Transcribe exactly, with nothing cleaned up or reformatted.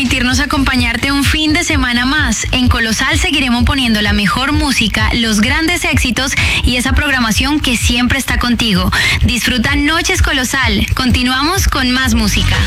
permitirnos acompañarte un fin de semana más. En Colosal seguiremos poniendo la mejor música, los grandes éxitos y esa programación que siempre está contigo. Disfruta Noches Colosal. Continuamos con más música.